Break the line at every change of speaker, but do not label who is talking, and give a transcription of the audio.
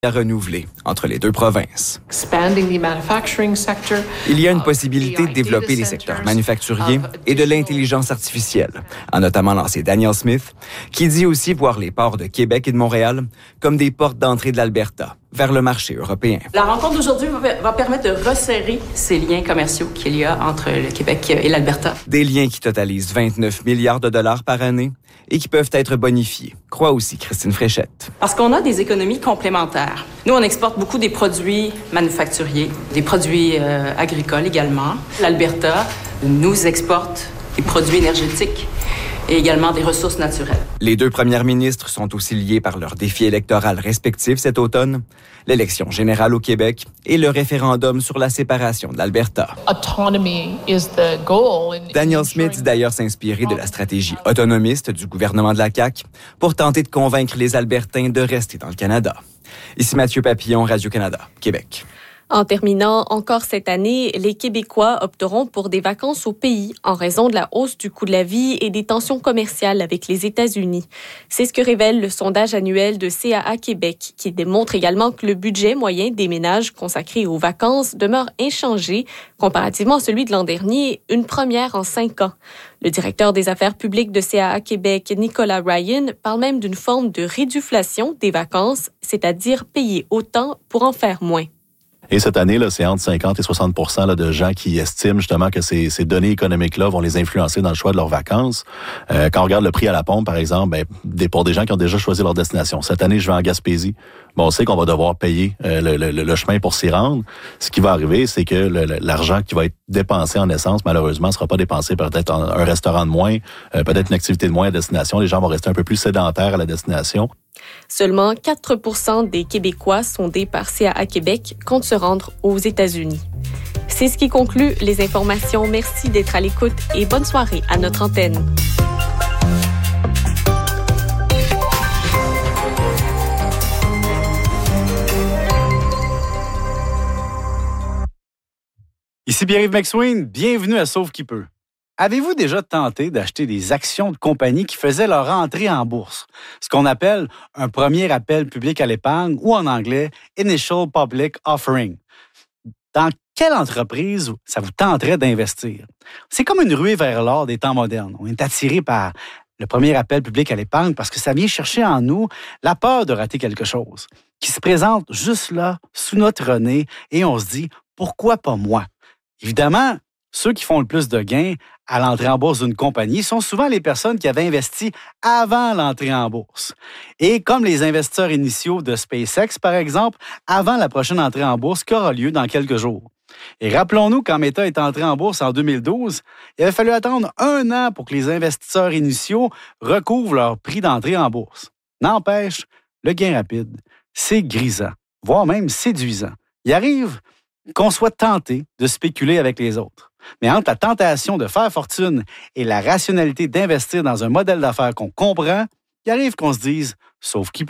à renouveler entre les deux provinces. Il y a une possibilité de développer les secteurs manufacturiers et de l'intelligence artificielle, a notamment lancé Danielle Smith, qui dit aussi voir les ports de Québec et de Montréal comme des portes d'entrée de l'Alberta vers le marché européen.
La rencontre d'aujourd'hui va permettre de resserrer ces liens commerciaux qu'il y a entre le Québec et l'Alberta.
Des liens qui totalisent 29 milliards de dollars par année et qui peuvent être bonifiés, croit aussi Christine Fréchette.
Parce qu'on a des économies complémentaires. Nous, on exporte beaucoup des produits manufacturiers, des produits agricoles également. L'Alberta nous exporte des produits énergétiques et également des ressources naturelles.
Les deux premières ministres sont aussi liés par leurs défis électoraux respectifs cet automne, l'élection générale au Québec et le référendum sur la séparation de l'Alberta. Danielle Smith dit d'ailleurs s'inspirer de la stratégie autonomiste du gouvernement de la CAQ pour tenter de convaincre les Albertains de rester dans le Canada. Ici Mathieu Papillon, Radio-Canada, Québec.
En terminant, encore cette année, les Québécois opteront pour des vacances au pays en raison de la hausse du coût de la vie et des tensions commerciales avec les États-Unis. C'est ce que révèle le sondage annuel de CAA Québec, qui démontre également que le budget moyen des ménages consacrés aux vacances demeure inchangé comparativement à celui de l'an dernier, une première en 5 ans. Le directeur des affaires publiques de CAA Québec, Nicolas Ryan, parle même d'une forme de réduflation des vacances, c'est-à-dire payer autant pour en faire moins.
Et cette année, là, c'est entre 50 et 60 % là, de gens qui estiment justement que ces données économiques-là vont les influencer dans le choix de leurs vacances. Quand on regarde le prix à la pompe, par exemple, pour des gens qui ont déjà choisi leur destination. Cette année, je vais en Gaspésie. Bon, on sait qu'on va devoir payer le chemin pour s'y rendre. Ce qui va arriver, c'est que l'argent qui va être dépensé en essence, malheureusement, ne sera pas dépensé peut-être en un restaurant de moins, peut-être une activité de moins à destination. Les gens vont rester un peu plus sédentaires à la destination.
Seulement 4 % des Québécois sondés par CAA Québec comptent se rendre aux États-Unis. C'est ce qui conclut les informations. Merci d'être à l'écoute et bonne soirée à notre antenne.
Ici Pierre-Yves McSween, bienvenue à Sauve qui peut. Avez-vous déjà tenté d'acheter des actions de compagnies qui faisaient leur entrée en bourse? Ce qu'on appelle un premier appel public à l'épargne ou en anglais « Initial Public Offering ». Dans quelle entreprise ça vous tenterait d'investir? C'est comme une ruée vers l'or des temps modernes. On est attiré par le premier appel public à l'épargne parce que ça vient chercher en nous la peur de rater quelque chose qui se présente juste là, sous notre nez, et on se dit « pourquoi pas moi ?» Évidemment, ceux qui font le plus de gains à l'entrée en bourse d'une compagnie sont souvent les personnes qui avaient investi avant l'entrée en bourse. Et comme les investisseurs initiaux de SpaceX, par exemple, avant la prochaine entrée en bourse qui aura lieu dans quelques jours. Et rappelons-nous, quand Meta est entré en bourse en 2012, il avait fallu attendre 1 an pour que les investisseurs initiaux recouvrent leur prix d'entrée en bourse. N'empêche, le gain rapide, c'est grisant, voire même séduisant. Il arrive qu'on soit tenté de spéculer avec les autres. Mais entre la tentation de faire fortune et la rationalité d'investir dans un modèle d'affaires qu'on comprend, il arrive qu'on se dise « sauf qui peut ».